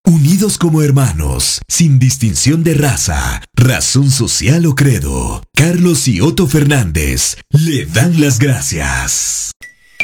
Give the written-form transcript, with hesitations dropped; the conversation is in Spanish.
Unidos como hermanos, sin distinción de raza, razón social o credo, Carlos y Otto Fernández le dan las gracias.